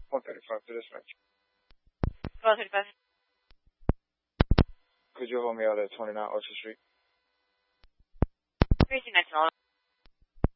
135 to dispatch. 1235. Could you hold me out at 29 Orchard Street?